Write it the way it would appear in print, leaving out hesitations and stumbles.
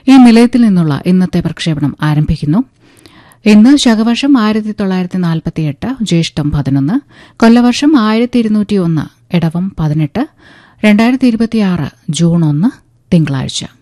ഈ നിലയത്തിൽ നിന്നുള്ള ഇന്നത്തെ പ്രക്ഷേപണം ആരംഭിക്കുന്നു. ഇന്ന് ശകവർഷം 1948 ജ്യേഷ്ഠം 11, കൊല്ലവർഷം 1201 ഇടവം 18, 2026 ജൂൺ 1 തിങ്കളാഴ്ച.